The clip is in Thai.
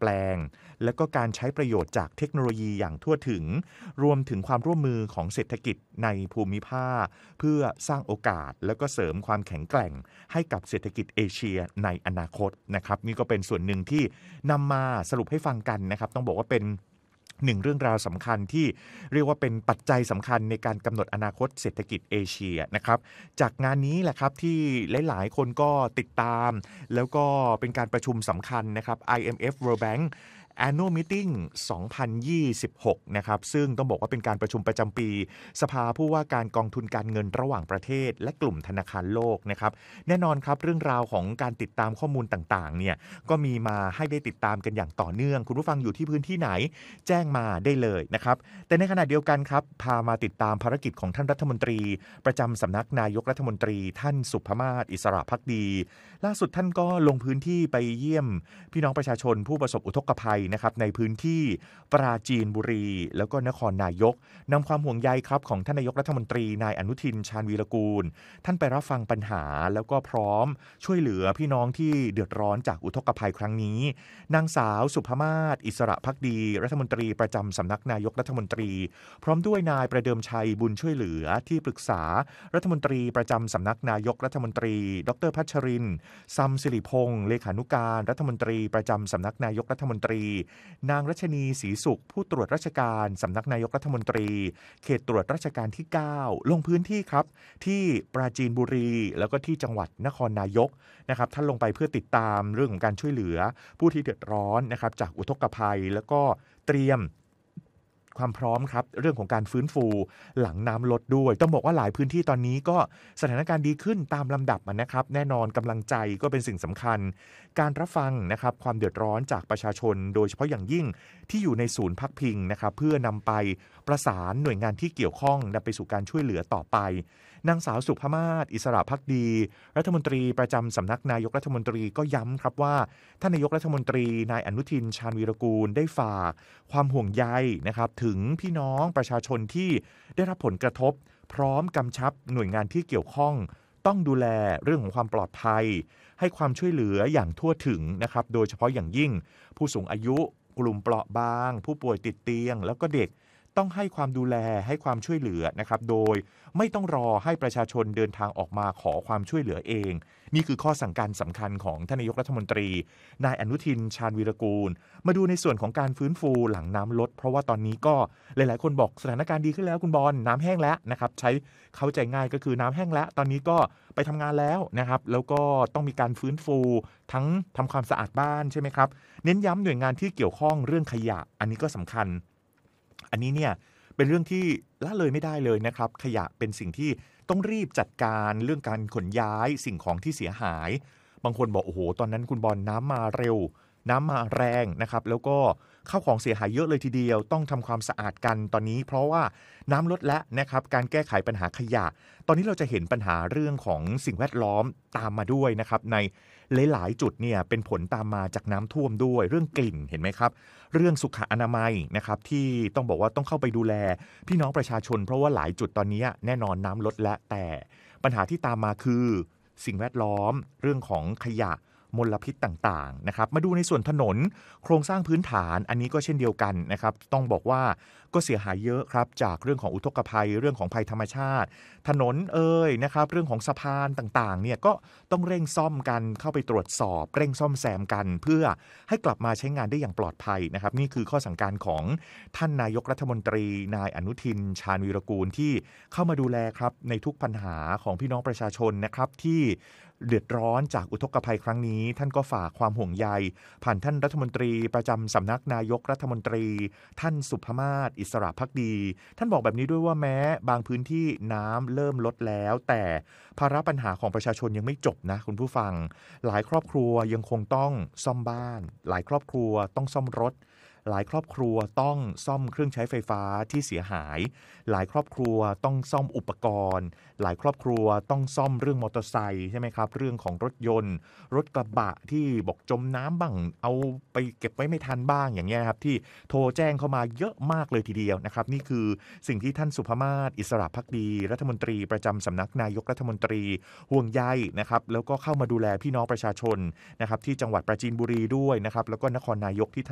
แปลงและก็การใช้ประโยชน์จากเทคโนโลยีอย่างทั่วถึงรวมถึงความร่วมมือของเศรษฐกิจในภูมิภาคเพื่อสร้างโอกาสแล้วก็เสริมความแข็งแกร่งให้กับเศรษฐกิจเอเชียในอนาคตนะครับนี่ก็เป็นส่วนหนึ่งที่นำมาสรุปให้ฟังกันนะครับต้องบอกว่าเป็นหนึ่งเรื่องราวสำคัญที่เรียกว่าเป็นปัจจัยสำคัญในการกำหนดอนาคตเศรษฐกิจเอเชียนะครับจากงานนี้แหละครับที่หลายๆคนก็ติดตามแล้วก็เป็นการประชุมสำคัญนะครับ IMF World Bank Annual Meeting 2026 นะครับซึ่งต้องบอกว่าเป็นการประชุมประจำปีสภาผู้ว่าการกองทุนการเงินระหว่างประเทศและกลุ่มธนาคารโลกนะครับแน่นอนครับเรื่องราวของการติดตามข้อมูลต่างๆเนี่ยก็มีมาให้ได้ติดตามกันอย่างต่อเนื่องคุณผู้ฟังอยู่ที่พื้นที่ไหนแจ้งมาได้เลยนะครับแต่ในขณะเดียวกันครับพามาติดตามภารกิจของท่านรัฐมนตรีประจำสำนักนายกรัฐมนตรีท่านสุภมาศอิสระภักดีล่าสุดท่านก็ลงพื้นที่ไปเยี่ยมพี่น้องประชาชนผู้ประสบอุทกภัยนะครับในพื้นที่ปราจีนบุรีแล้วก็นครนายกนำความห่วงใยครับของท่านนายกรัฐมนตรีนายอนุทินชาญวีรกูลท่านไปรับฟังปัญหาแล้วก็พร้อมช่วยเหลือพี่น้องที่เดือดร้อนจากอุทกภัยครั้งนี้นางสาวสุภมาศอิสระภักดีรัฐมนตรีประจำสำนักนายกรัฐมนตรีพร้อมด้วยนายประเดิมชัยบุญช่วยเหลือที่ปรึกษารัฐมนตรีประจำสำนักนายกรัฐมนตรีดร.พัชรินทร์ซัมศิริพงษ์เลขานุการรัฐมนตรีประจำสำนักนายกรัฐมนตรีนางรัชนีศรีสุขผู้ตรวจราชการสำนักนายกรัฐมนตรีเขตตรวจราชการที่9ลงพื้นที่ครับที่ปราจีนบุรีแล้วก็ที่จังหวัดนครนายกนะครับท่านลงไปเพื่อติดตามเรื่องของการช่วยเหลือผู้ที่เดือดร้อนนะครับจากอุทกภัยแล้วก็เตรียมความพร้อมครับเรื่องของการฟื้นฟูหลังน้ำลดด้วยต้องบอกว่าหลายพื้นที่ตอนนี้ก็สถานการณ์ดีขึ้นตามลำดับนะครับแน่นอนกำลังใจก็เป็นสิ่งสำคัญการรับฟังนะครับความเดือดร้อนจากประชาชนโดยเฉพาะอย่างยิ่งที่อยู่ในศูนย์พักพิงนะครับเพื่อนำไปประสานหน่วยงานที่เกี่ยวข้องนำไปสู่การช่วยเหลือต่อไปนางสาวสุภมาศอิสระภักดีรัฐมนตรีประจำสำนักนายกรัฐมนตรีก็ย้ำครับว่าท่านนายกรัฐมนตรีนายอนุทินชาญวีรกูลได้ฝากความห่วงใยนะครับถึงพี่น้องประชาชนที่ได้รับผลกระทบพร้อมกำชับหน่วยงานที่เกี่ยวข้องต้องดูแลเรื่องของความปลอดภัยให้ความช่วยเหลืออย่างทั่วถึงนะครับโดยเฉพาะอย่างยิ่งผู้สูงอายุกลุ่มเปราะบางผู้ป่วยติดเตียงแล้วก็เด็กต้องให้ความดูแลให้ความช่วยเหลือนะครับโดยไม่ต้องรอให้ประชาชนเดินทางออกมาขอความช่วยเหลือเองนี่คือข้อสั่งการสำคัญของท่านนายกรัฐมนตรีนายอนุทินชาญวีรกูลมาดูในส่วนของการฟื้นฟูหลังน้ำลดเพราะว่าตอนนี้ก็หลายๆคนบอกสถานการณ์ดีขึ้นแล้วคุณบอลน้ำแห้งแล้วนะครับใช้เข้าใจง่ายก็คือน้ำแห้งแล้วตอนนี้ก็ไปทำงานแล้วนะครับแล้วก็ต้องมีการฟื้นฟูทั้งทำความสะอาดบ้านใช่ไหมครับเน้นย้ำหน่วยงานที่เกี่ยวข้องเรื่องขยะอันนี้ก็สำคัญอันนี้เนี่ยเป็นเรื่องที่ละเลยไม่ได้เลยนะครับขยะเป็นสิ่งที่ต้องรีบจัดการเรื่องการขนย้ายสิ่งของที่เสียหายบางคนบอกโอ้โหตอนนั้นคุณบอลน้ำมาเร็วน้ำมาแรงนะครับแล้วก็ข้าวของเสียหายเยอะเลยทีเดียวต้องทำความสะอาดกันตอนนี้เพราะว่าน้ำลดแล้วนะครับการแก้ไขปัญหาขยะตอนนี้เราจะเห็นปัญหาเรื่องของสิ่งแวดล้อมตามมาด้วยนะครับในหลายๆจุดเนี่ยเป็นผลตามมาจากน้ำท่วมด้วยเรื่องกลิ่นเห็นไหมครับเรื่องสุขอนามัยนะครับที่ต้องบอกว่าต้องเข้าไปดูแลพี่น้องประชาชนเพราะว่าหลายจุดตอนนี้แน่นอนน้ำลดแล้วแต่ปัญหาที่ตามมาคือสิ่งแวดล้อมเรื่องของขยะมลพิษต่างๆนะครับมาดูในส่วนถนนโครงสร้างพื้นฐานอันนี้ก็เช่นเดียวกันนะครับต้องบอกว่าก็เสียหายเยอะครับจากเรื่องของอุทกภัยเรื่องของภัยธรรมชาติถนนนะครับเรื่องของสะพานต่างๆเนี่ยก็ต้องเร่งซ่อมกันเข้าไปตรวจสอบเร่งซ่อมแซมกันเพื่อให้กลับมาใช้งานได้อย่างปลอดภัยนะครับนี่คือข้อสั่งการของท่านนายกรัฐมนตรีนายอนุทินชาญวีรกูลที่เข้ามาดูแลครับในทุกปัญหาของพี่น้องประชาชนนะครับที่เดือดร้อนจากอุทกภัยครั้งนี้ท่านก็ฝากความห่วงใยผ่านท่านรัฐมนตรีประจำสำนักนายกรัฐมนตรีท่านสุภมาศอิสระภักดีท่านบอกแบบนี้ด้วยว่าแม้บางพื้นที่น้ำเริ่มลดแล้วแต่ภาระปัญหาของประชาชนยังไม่จบนะคุณผู้ฟังหลายครอบครัวยังคงต้องซ่อมบ้านหลายครอบครัวต้องซ่อมรถหลายครอบครัวต้องซ่อมเครื่องใช้ไฟฟ้าที่เสียหายหลายครอบครัวต้องซ่อมอุปกรณ์หลายครอบครัวต้องซ่อมเรื่องมอเตอร์ไซค์ใช่ไหมครับเรื่องของรถยนต์รถกระบะที่บอกจมน้ำบ้างเอาไปเก็บไว้ไม่ทันบ้างอย่างเงี้ยครับที่โทรแจ้งเข้ามาเยอะมากเลยทีเดียวนะครับนี่คือสิ่งที่ท่านสุภมาศอิสระภักดีรัฐมนตรีประจำสำนักนายกรัฐมนตรีห่วงใยนะครับแล้วก็เข้ามาดูแลพี่น้องประชาชนนะครับที่จังหวัดปราจีนบุรีด้วยนะครับแล้วก็นครนายกที่